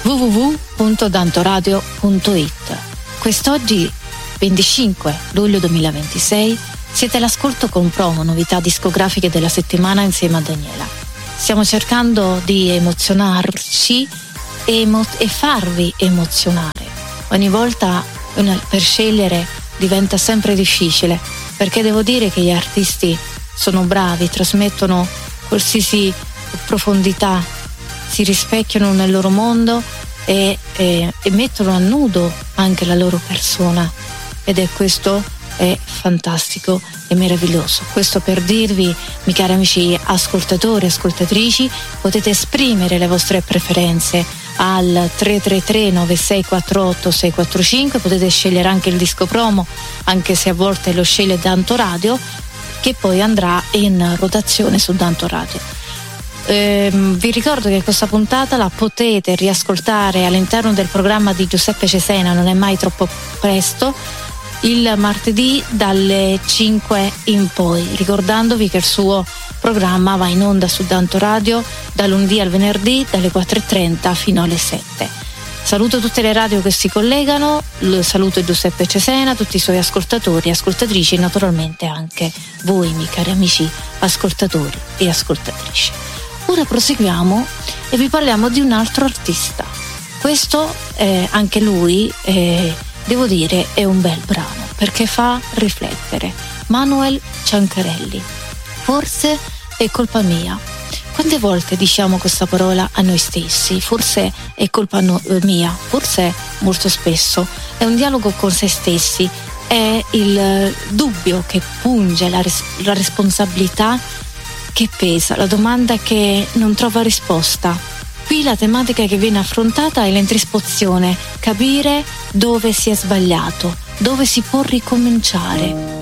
www.dantoradio.it. Quest'oggi, 25 luglio 2026, siete all'ascolto con promo novità discografiche della settimana insieme a Daniela. Stiamo cercando di emozionarci e farvi emozionare. Ogni volta per scegliere diventa sempre difficile, perché devo dire che gli artisti sono bravi, trasmettono qualsiasi profondità, si rispecchiano nel loro mondo e mettono a nudo anche la loro persona, ed questo è fantastico e meraviglioso. Questo per dirvi, miei cari amici ascoltatori e ascoltatrici, potete esprimere le vostre preferenze al 333 9648 645, potete scegliere anche il disco promo, anche se a volte lo sceglie Danto Radio, che poi andrà in rotazione su Danto Radio. Vi ricordo che questa puntata la potete riascoltare all'interno del programma di Giuseppe Cesena, non è mai troppo presto, il martedì dalle 5 in poi, ricordandovi che il suo programma va in onda su Danto Radio dal lunedì al venerdì dalle 4:30 fino alle 7. Saluto tutte le radio che si collegano, saluto Giuseppe Cesena, tutti i suoi ascoltatori e ascoltatrici e naturalmente anche voi, miei cari amici ascoltatori e ascoltatrici. Ora proseguiamo e vi parliamo di un altro artista. Questo anche lui devo dire è un bel brano, perché fa riflettere. Manuel Ciancarelli. Forse è colpa mia. Quante volte diciamo questa parola a noi stessi? Forse è colpa mia, forse molto spesso. È un dialogo con se stessi, è il dubbio che punge, la responsabilità che pesa, la domanda che non trova risposta. Qui la tematica che viene affrontata è l'introspezione, capire dove si è sbagliato, dove si può ricominciare.